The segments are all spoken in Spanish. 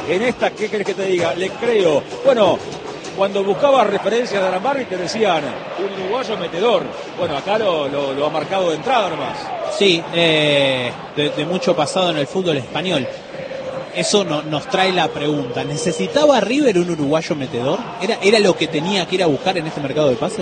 En esta, ¿qué querés que te diga? Le creo. Bueno, cuando buscabas referencias de Arambarri te decían un uruguayo metedor. Bueno, acá lo ha marcado de entrada nomás. Sí, de mucho pasado en el fútbol español. Eso nos trae la pregunta. ¿Necesitaba River un uruguayo metedor? ¿Era lo que tenía que ir a buscar en este mercado de pases?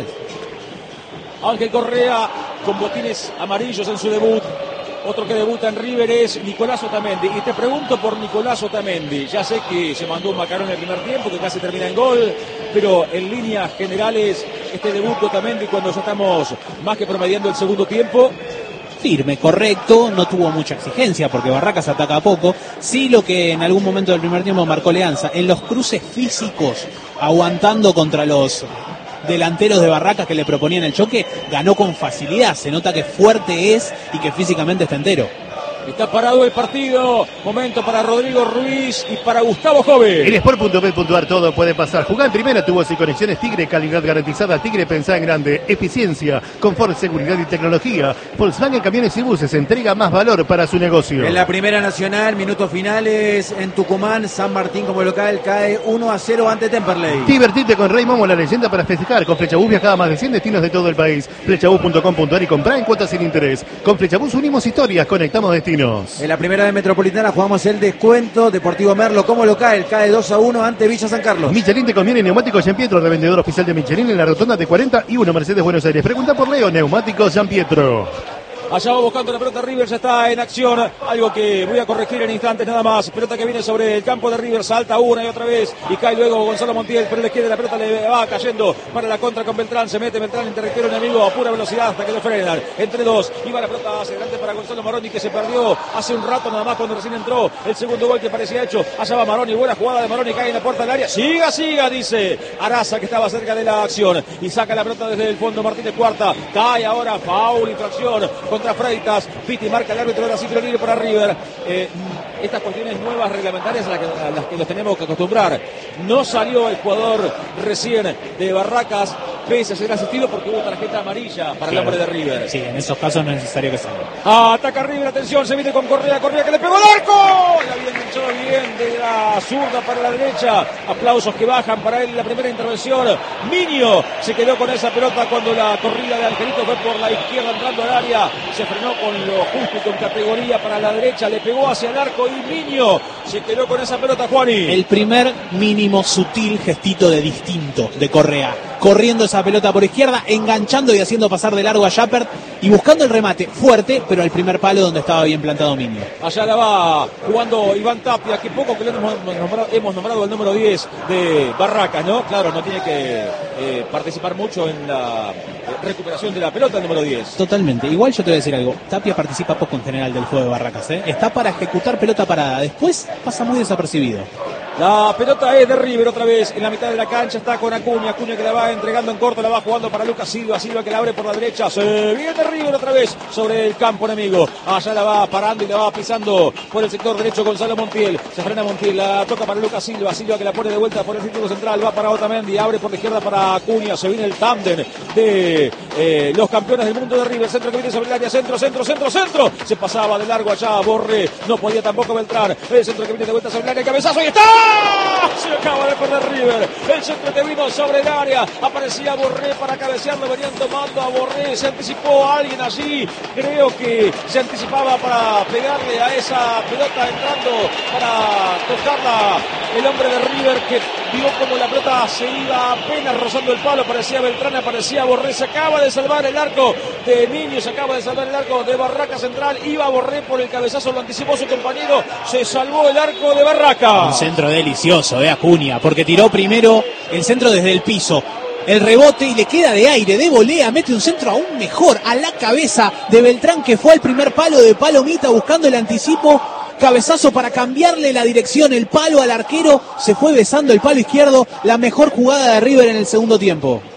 Ángel Correa con botines amarillos en su debut. Otro que debuta en River es Nicolás Otamendi. Y te pregunto por Nicolás Otamendi. Ya sé que se mandó un macarón en el primer tiempo, que casi termina en gol. Pero en líneas generales, este debut de Otamendi, cuando ya estamos más que promediando el segundo tiempo. Firme, correcto, no tuvo mucha exigencia porque Barracas ataca poco. Sí, lo que en algún momento del primer tiempo marcó Leanza, en los cruces físicos, aguantando contra los delanteros de Barracas que le proponían el choque, ganó con facilidad. Se nota que fuerte es y que físicamente está entero. Está parado el partido. Momento para Rodrigo Ruiz y para Gustavo Jove. En Sport.bet.ar todo puede pasar. Jugá en primera, tubos y conexiones Tigre, calidad garantizada. Tigre, pensá en grande. Eficiencia, confort, seguridad y tecnología. Volkswagen Camiones y Buses entrega más valor para su negocio. En la Primera Nacional, minutos finales en Tucumán. San Martín como local cae 1-0 ante Temperley. Divertite con Rey Momo, la leyenda para festejar. Con Flechabús viajaba a más de 100 destinos de todo el país. Flechabús.com.ar y comprá en cuotas sin interés. Con Flechabús unimos historias, conectamos destinos. En la Primera de Metropolitana jugamos el descuento. Deportivo Merlo como local cae 2-1 ante Villa San Carlos. Michelin te conviene neumáticos Gian Pietro, revendedor oficial de Michelin en la rotonda de 41 Mercedes Buenos Aires. Pregunta por Leo, neumáticos Gian Pietro. Allá va buscando la pelota River, ya está en acción. Algo que voy a corregir en instantes nada más. Pelota que viene sobre el campo de River, salta una y otra vez y cae luego Gonzalo Montiel. Pero la izquierda la pelota le va cayendo para la contra con Beltrán. Se mete Beltrán en territorio enemigo a pura velocidad hasta que lo frenan. Entre dos, iba la pelota hacia adelante para Gonzalo Maroni, que se perdió hace un rato nada más cuando recién entró el segundo gol que parecía hecho. Allá va Maroni, buena jugada de Maroni, cae en la puerta del área. Siga, dice Araza, que estaba cerca de la acción. Y saca la pelota desde el fondo Martínez Cuarta. Cae ahora, foul, infracción contra Freitas. Piti marca el árbitro de la cifra libre para River. Estas cuestiones nuevas reglamentarias a las que nos tenemos que acostumbrar. No salió el jugador recién de Barracas, pese a ser asistido, porque hubo tarjeta amarilla para el hombre de River. Sí, en esos casos no es necesario que salga. Ataca River, atención, se viene con Correa que le pegó al arco. La había enganchado bien de la zurda para la derecha. Aplausos que bajan para él en la primera intervención. Miño se quedó con esa pelota cuando la corrida de Angelito fue por la izquierda entrando al área. Se frenó con lo justo y con categoría para la derecha. Le pegó hacia el arco y Miño se quedó con esa pelota, Juani. El primer mínimo sutil gestito de distinto de Correa. Corriendo esa pelota por izquierda, enganchando y haciendo pasar de largo a Jappert y buscando el remate fuerte, pero al primer palo donde estaba bien plantado Miño. Allá la va jugando Iván Tapia, que poco que lo hemos nombrado el número 10 de Barracas, ¿no? Claro, no tiene que participar mucho en la recuperación de la pelota el número 10. Totalmente. Igual yo te voy a decir algo. Tapia participa poco en general del juego de Barracas, ¿eh? Está para ejecutar pelota parada. Después pasa muy desapercibido. La pelota es de River otra vez en la mitad de la cancha, está con Acuña que la va entregando en corto, la va jugando para Lucas Silva que la abre por la derecha, se viene River otra vez sobre el campo enemigo, allá la va parando y la va pisando por el sector derecho Gonzalo Montiel, se frena Montiel, la toca para Lucas Silva que la pone de vuelta por el círculo central, va para Otamendi, abre por la izquierda para Acuña, se viene el tándem de los campeones del mundo de River, centro que viene sobre el área, centro, se pasaba de largo allá, Borré, no podía tampoco Beltrán, el centro que viene de vuelta sobre el área, cabezazo y está. Se acaba de perder River. El centro que vino sobre el área. Aparecía Borré para cabecearlo. Venían tomando a Borré. Se anticipó a alguien allí. Creo que se anticipaba para pegarle a esa pelota entrando para tocarla. El hombre de River que vio como la pelota se iba apenas rozando el palo. Aparecía Beltrán, aparecía Borré. Se acaba de salvar el arco de Niño. Se acaba de salvar el arco de Barraca Central. Iba Borré por el cabezazo. Lo anticipó su compañero. Se salvó el arco de Barraca. Un centro delicioso de Acuña, porque tiró primero el centro desde el piso, el rebote y le queda de aire, de volea, mete un centro aún mejor a la cabeza de Beltrán, que fue al primer palo de Palomita buscando el anticipo, cabezazo para cambiarle la dirección, el palo al arquero, se fue besando el palo izquierdo, la mejor jugada de River en el segundo tiempo.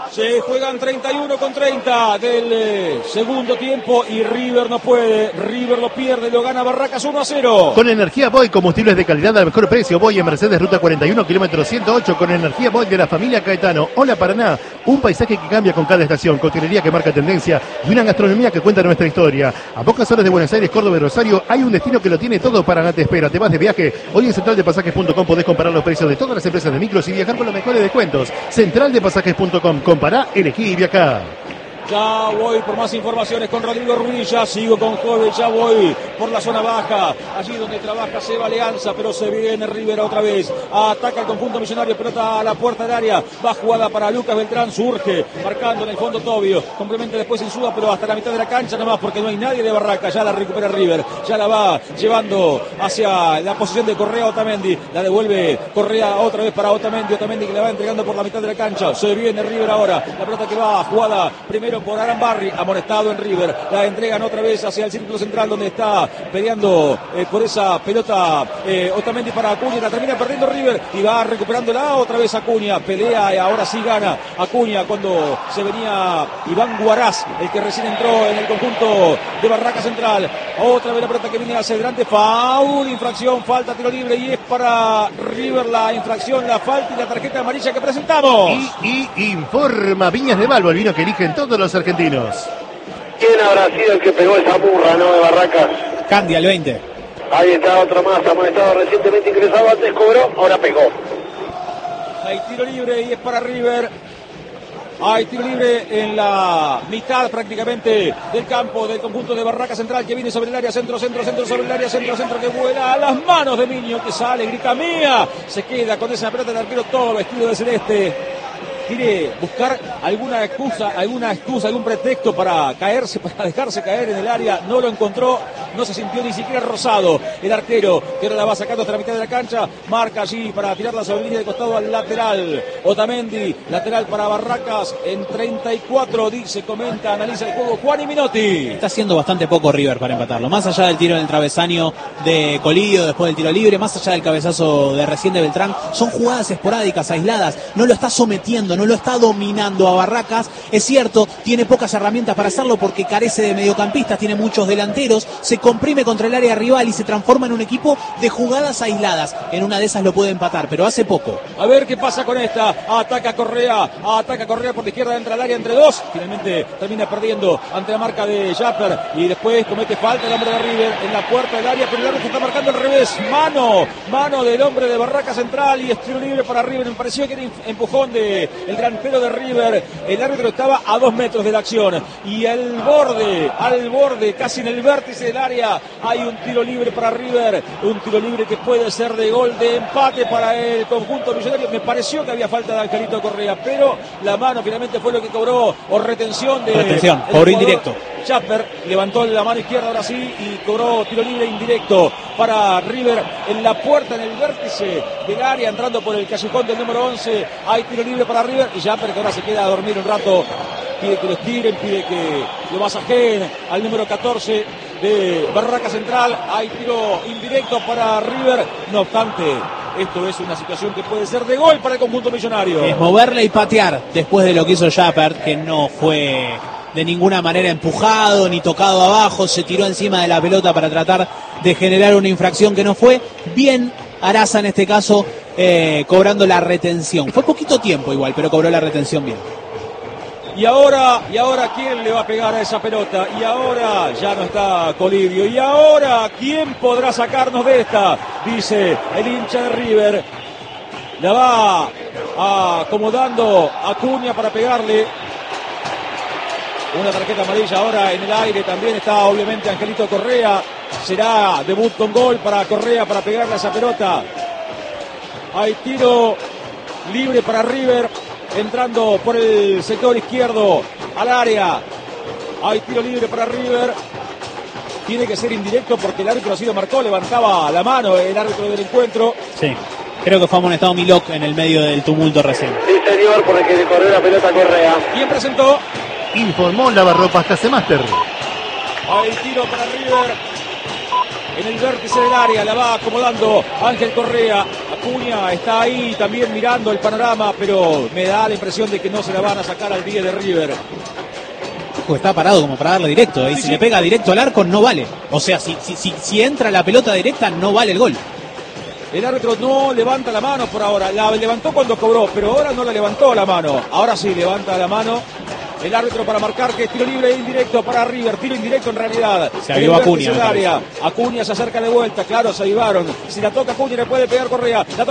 Se juegan 31 con 30 del segundo tiempo y River no puede. River lo pierde, lo gana Barracas 1-0. Con energía Boy, combustibles de calidad al mejor precio. Boy en Mercedes, ruta 41, kilómetro 108. Con energía Boy de la familia Caetano. Hola Paraná, un paisaje que cambia con cada estación. Coctelería que marca tendencia y una gastronomía que cuenta nuestra historia. A pocas horas de Buenos Aires, Córdoba y Rosario hay un destino que lo tiene todo. Paraná te espera. Te vas de viaje. Hoy en centraldepasajes.com podés comparar los precios de todas las empresas de micros y viajar con los mejores descuentos. Centraldepasajes.com. Compará, elegí y viajá. Ya voy por más informaciones con Rodrigo Ruiz, ya sigo con Jove, ya voy por la zona baja, allí donde trabaja Seba Alianza, pero se viene River otra vez, ataca el conjunto millonario, pelota a la puerta del área, va jugada para Lucas Beltrán, surge, marcando en el fondo Tobio, complementa después en Suba, pero hasta la mitad de la cancha nomás, porque no hay nadie de Barracas, ya la recupera River, ya la va llevando hacia la posición de Correa Otamendi, la devuelve Correa otra vez para Otamendi que la va entregando por la mitad de la cancha, se viene River ahora, la pelota que va jugada primero por Arambarri, amonestado en River, la entregan otra vez hacia el círculo central donde está peleando por esa pelota Otamendi para Acuña, la termina perdiendo River y va recuperándola otra vez Acuña, pelea y ahora sí gana Acuña cuando se venía Iván Guaraz, el que recién entró en el conjunto de Barraca Central, otra vez la pelota que viene hacia adelante, foul, infracción, falta, tiro libre y es para River la infracción, la falta y la tarjeta amarilla que presentamos. Y informa Viñas de Balbo, el vino que eligen todos los argentinos. ¿Quién habrá sido el que pegó esa burra, no, de Barracas? Candy al 20. Ahí está otro más, amonestado recientemente ingresado, antes cobró, ahora pegó. Hay tiro libre y es para River. Hay tiro libre en la mitad prácticamente del campo del conjunto de Barraca Central que viene sobre el área, centro sobre el área, centro que vuela a las manos de Miño que sale, grita mía, se queda con esa pelota del arquero todo vestido de celeste. Quiere buscar alguna excusa, algún pretexto para caerse, para dejarse caer en el área, no lo encontró, no se sintió ni siquiera rozado el arquero, que ahora la va sacando hasta la mitad de la cancha, marca allí para tirarla sobre la línea de costado al lateral, Otamendi, lateral para Barracas, en 34, dice, comenta, analiza el juego Juan y Minotti. Está haciendo bastante poco River para empatarlo, más allá del tiro en el travesaño de Colidio, después del tiro libre, más allá del cabezazo de recién de Beltrán, son jugadas esporádicas, aisladas, no lo está sometiendo, no lo está dominando a Barracas, es cierto, tiene pocas herramientas para hacerlo porque carece de mediocampistas, tiene muchos delanteros, se comprime contra el área rival y se transforma en un equipo de jugadas aisladas, en una de esas lo puede empatar, pero hace poco. A ver qué pasa con esta, ataca Correa por la izquierda, entra al área entre dos, finalmente termina perdiendo ante la marca de Japper y después comete falta el hombre de River en la puerta del área, pero el árbitro está marcando al revés, mano del hombre de Barraca Central y estilo libre para River, me pareció que era empujón de el delantero de River, el árbitro estaba a 2 metros de la acción y al borde, casi en el vértice del área, hay un tiro libre para River, un tiro libre que puede ser de gol de empate para el conjunto millonario. Me pareció que había falta de Angelito Correa, pero la mano finalmente fue lo que cobró, o retención, cobró indirecto. Chapper levantó la mano izquierda ahora sí y cobró tiro libre indirecto para River en la puerta, en el vértice del área, entrando por el callejón del número 11. Hay tiro libre para River y Chapper que ahora se queda a dormir un rato, pide que los tiren, pide que lo masajeen al número 14 de Barraca Central. Hay tiro indirecto para River, no obstante esto es una situación que puede ser de gol para el conjunto millonario. Es moverle y patear después de lo que hizo Chapper, que no fue de ninguna manera empujado ni tocado abajo, se tiró encima de la pelota para tratar de generar una infracción que no fue. Bien Araza en este caso cobrando la retención. Fue poquito tiempo igual, pero cobró la retención bien. Y ahora ¿quién le va a pegar a esa pelota? Y ahora ya no está Colidio. Y ahora ¿quién podrá sacarnos de esta? Dice el hincha de River. La va acomodando Acuña para pegarle. Una tarjeta amarilla ahora en el aire. También está obviamente Angelito Correa. Será debut con gol para Correa para pegarle a esa pelota. Hay tiro libre para River. Entrando por el sector izquierdo al área. Hay tiro libre para River. Tiene que ser indirecto porque el árbitro así lo marcó. Levantaba la mano el árbitro del encuentro. Sí, creo que fue amonestado Milok en el medio del tumulto recién. Sí, señor, por el que le corrió la pelota a Correa. ¿Quién presentó? Informó Lavarropas Casemaster. Hay tiro para River. en el vértice del área, la va acomodando Ángel Correa. Acuña está ahí también mirando el panorama, pero me da la impresión de que no se la van a sacar al 10 de River. Está parado como para darle directo, y si le pega directo al arco no vale. O sea, si entra la pelota directa no vale el gol. El árbitro no levanta la mano por ahora, la levantó cuando cobró, pero ahora no la levantó la mano. Ahora sí levanta la mano el árbitro para marcar que es tiro libre e indirecto para River, tiro indirecto en realidad. Se avivó Acuña. Acuña se acerca de vuelta, claro, se avivaron. Si la toca Acuña le puede pegar Correa.